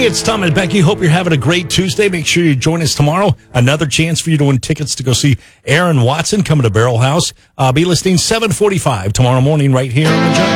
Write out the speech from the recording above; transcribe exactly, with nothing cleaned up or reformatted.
it's Tom and Becky. Hope you're having a great Tuesday. Make sure you join us tomorrow. Another chance for you to win tickets to go see Aaron Watson coming to Barrel House. Uh, be listening seven forty-five tomorrow morning right here on the John